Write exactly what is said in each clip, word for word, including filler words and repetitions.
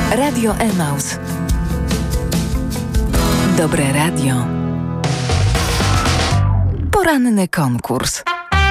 Radio Emaus. Dobre radio. Poranny konkurs.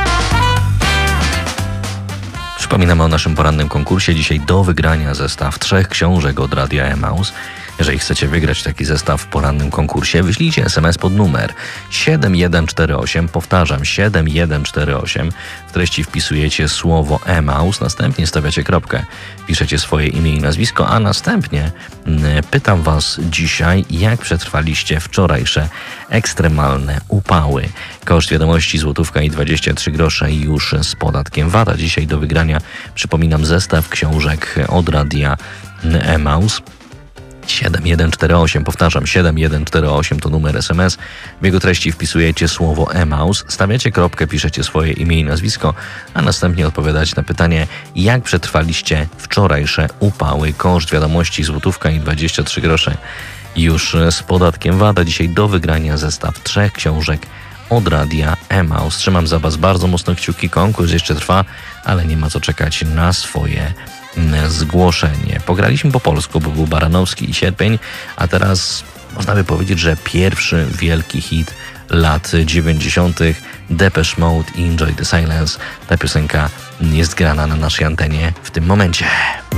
Przypominamy o naszym porannym konkursie. Dzisiaj do wygrania zestaw trzech książek od Radia Emaus. Jeżeli chcecie wygrać taki zestaw w porannym konkursie, wyślijcie es em es pod numer siedem jeden cztery osiem. Powtarzam, siedem jeden cztery osiem. W treści wpisujecie słowo Emaus, następnie stawiacie kropkę, piszecie swoje imię i nazwisko, a następnie pytam Was dzisiaj, jak przetrwaliście wczorajsze ekstremalne upały. Koszt wiadomości złotówka i dwadzieścia trzy grosze już z podatkiem V A T. A dzisiaj do wygrania, przypominam, zestaw książek od Radia Emaus. siedem jeden cztery osiem, powtarzam, siedem jeden cztery osiem to numer es em es. W jego treści wpisujecie słowo Emaus, stawiacie kropkę, piszecie swoje imię i nazwisko, a następnie odpowiadacie na pytanie, jak przetrwaliście wczorajsze upały. Koszt wiadomości złotówka i dwadzieścia trzy grosze już z podatkiem V A T. A dzisiaj do wygrania zestaw trzech książek od Radia Emaus. Trzymam za Was bardzo mocno kciuki, konkurs jeszcze trwa, ale nie ma co czekać na swoje zgłoszenie. Pograliśmy po polsku, bo był Baranowski i Sierpień, a teraz można by powiedzieć, że pierwszy wielki hit lat dziewięćdziesiątych. Depeche Mode i Enjoy the Silence. Ta piosenka jest grana na naszej antenie w tym momencie.